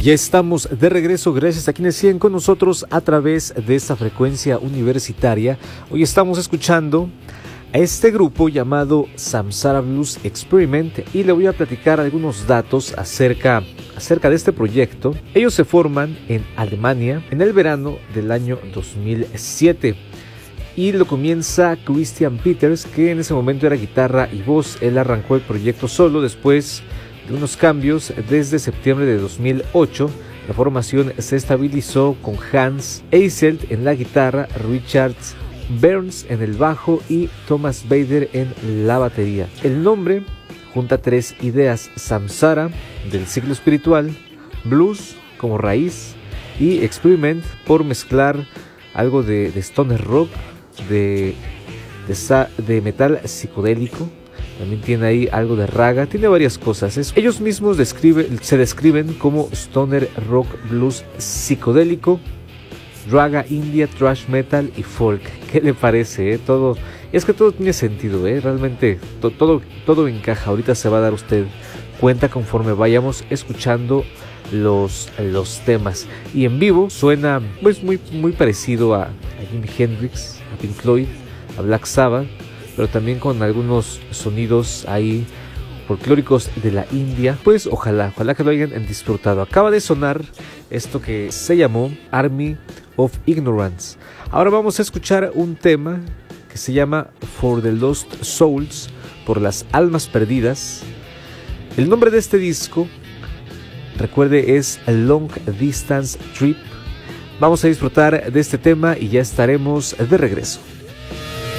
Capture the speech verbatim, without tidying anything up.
Ya estamos de regreso, gracias a quienes siguen con nosotros a través de esta frecuencia universitaria. Hoy estamos escuchando a este grupo llamado Samsara Blues Experiment y le voy a platicar algunos datos acerca, acerca de este proyecto. Ellos se forman en Alemania en el verano del año dos mil siete y lo comienza Christian Peters, que en ese momento era guitarra y voz. Él arrancó el proyecto solo después de unos cambios. Desde septiembre de dos mil ocho, la formación se estabilizó con Hans Eiselt en la guitarra, Richard Burns en el bajo y Thomas Bader en la batería. El nombre junta tres ideas: Samsara, del ciclo espiritual, blues como raíz y experiment, por mezclar algo de, de stoner rock, de, de, de metal psicodélico. También tiene ahí algo de raga, tiene varias cosas. Es, ellos mismos describen, se describen como stoner rock blues psicodélico, raga, india, thrash metal y folk. ¿Qué le parece? Eh? Todo, es que todo tiene sentido, ¿eh? Realmente to, todo, todo encaja. Ahorita se va a dar usted cuenta conforme vayamos escuchando los, los temas. Y en vivo suena pues muy, muy parecido a, a Jimi Hendrix, a Pink Floyd, a Black Sabbath, pero también con algunos sonidos ahí folclóricos de la India. Pues ojalá, ojalá que lo hayan disfrutado. Acaba de sonar esto que se llamó Army of Ignorance. Ahora vamos a escuchar un tema que se llama For the Lost Souls, por las almas perdidas. El nombre de este disco, recuerde, es A Long Distance Trip. Vamos a disfrutar de este tema y ya estaremos de regreso.